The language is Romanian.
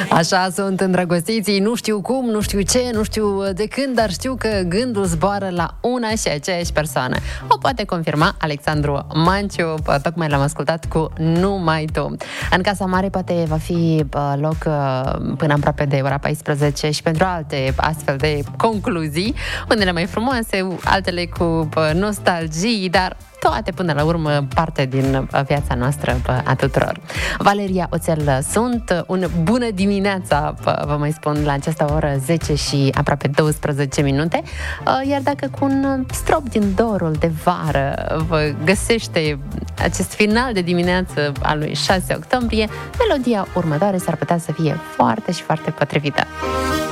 Așa sunt îndrăgostiții, nu știu cum, nu știu ce, nu știu de când, dar știu că gândul zboară la una și aceeași persoană. O poate confirma Alexandru Manciu, tocmai l-am ascultat cu Numai Tu. În Casa Mare poate va fi loc până aproape de ora 14 și pentru alte astfel de concluzii, unele mai frumoase, altele cu nostalgii, dar toate până la urmă parte din viața noastră a tuturor. Valeria Oțel sunt, un bună dimineața, vă mai spun, la această oră 10 și aproape 12 minute, iar dacă cu un strop din dorul de vară vă găsește acest final de dimineață al lui 6 octombrie, melodia următoare s-ar putea să fie foarte și foarte potrivită.